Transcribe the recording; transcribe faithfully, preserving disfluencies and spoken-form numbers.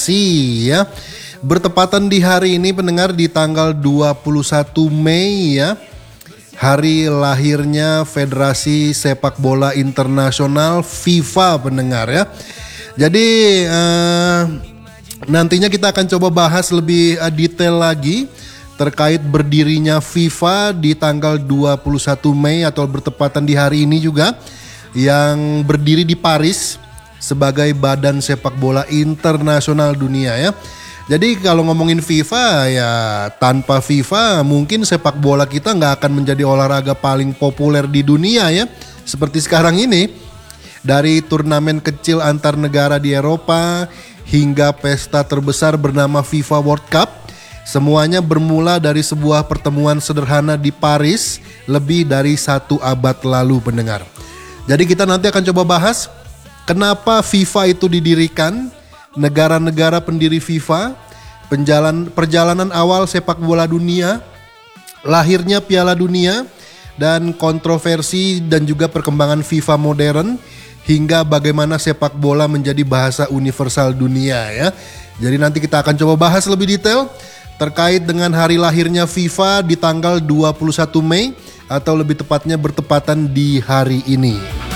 Federasi ya. Bertepatan di hari ini pendengar di tanggal dua puluh satu Mei ya. Hari lahirnya Federasi Sepak Bola Internasional FIFA pendengar ya. Jadi eh, nantinya kita akan coba bahas lebih uh, detail lagi terkait berdirinya FIFA di tanggal dua puluh satu Mei atau bertepatan di hari ini juga, yang berdiri di Paris sebagai badan sepak bola internasional dunia ya. Jadi kalau ngomongin FIFA ya, tanpa FIFA mungkin sepak bola kita nggak akan menjadi olahraga paling populer di dunia ya. Seperti sekarang ini, dari turnamen kecil antar negara di Eropa hingga pesta terbesar bernama FIFA World Cup, semuanya bermula dari sebuah pertemuan sederhana di Paris lebih dari satu abad lalu pendengar. Jadi kita nanti akan coba bahas kenapa FIFA itu didirikan, negara-negara pendiri FIFA, penjalan, perjalanan awal sepak bola dunia, lahirnya Piala Dunia, dan kontroversi dan juga perkembangan FIFA modern, hingga bagaimana sepak bola menjadi bahasa universal dunia ya. Jadi nanti kita akan coba bahas lebih detail terkait dengan hari lahirnya FIFA di tanggal dua puluh satu Mei atau lebih tepatnya bertepatan di hari ini.